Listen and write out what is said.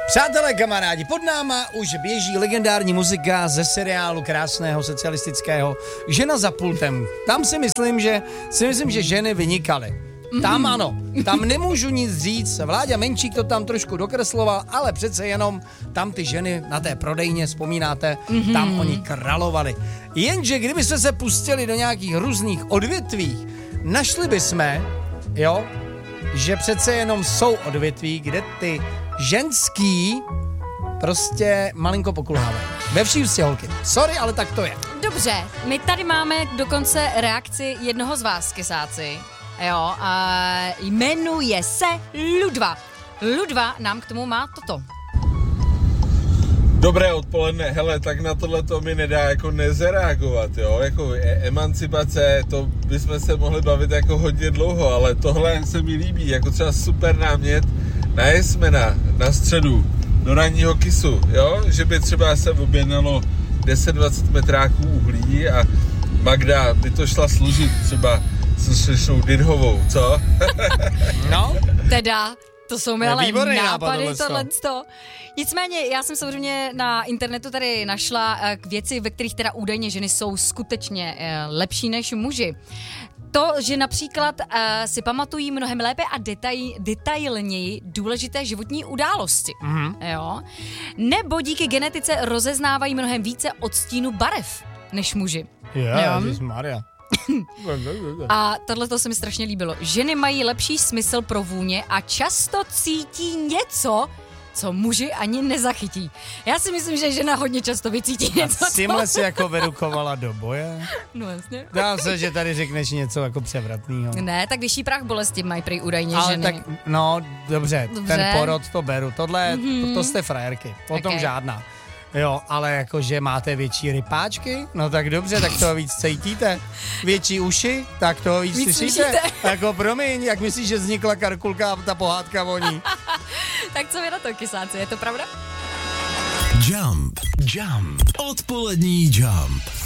Přátelé, kamarádi, pod náma už běží legendární muzika ze seriálu krásného socialistického Žena za pultem. Tam si myslím, že ženy vynikaly. Tam ano, tam nemůžu nic říct, Vláďa Menšík to tam trošku dokresloval, ale přece jenom tam ty ženy na té prodejně, vzpomínáte, tam oni královali. Jenže kdybyste se pustili do nějakých různých odvětví, našli bychom, že přece jenom jsou odvětví, kde ty ženský prostě malinko pokulhávají. Ve vší úctě, holky. Sorry, ale tak to je. Dobře, my tady máme dokonce reakci jednoho z vás, kysáci. Jo, a jmenuje se Ludva. Ludva nám k tomu má toto. Dobré odpoledne, hele, tak na tohle to mi nedá jako nezareagovat, jo, jako emancipace, to bychom se mohli bavit jako hodně dlouho, ale tohle se mi líbí, jako třeba super námět na Jesmena, na středu, do ranního kysu, jo, že by třeba se objednalo 10-20 metráků uhlí a Magda by to šla služit třeba s slečnou Didhovou, co? No. Teda, to jsou mi ale nápady tohleto. tohleto. Nicméně, já jsem samozřejmě na internetu tady našla k věci, ve kterých teda údajně ženy jsou skutečně lepší než muži. To, že například si pamatují mnohem lépe a detailněji důležité životní události. Jo? Nebo díky genetice rozeznávají mnohem více odstínu barev než muži. Ježišmarja. A tohle se mi strašně líbilo. Ženy mají lepší smysl pro vůně a často cítí něco, co muži ani nezachytí. Já si myslím, že žena hodně často vycítí něco. A tímhle si jako verukovala do boje? No jasně. Dám se, že tady řekneš něco jako převratného. Ne, tak vyšší prach bolesti mají prý údajně ale ženy. Tak, no, dobře, ten porod to beru. Tohle, to jste frajerky. Potom žádná. Jo, ale jakože máte větší rypáčky, no tak dobře, tak toho víc cítíte. Větší uši, tak toho víc slyšíte. Jako promiň, jak myslíš, že vznikla Karkulka a ta pohádka voní? Tak co vy na to, kysáci, je to pravda? Jump. Odpolední Jump.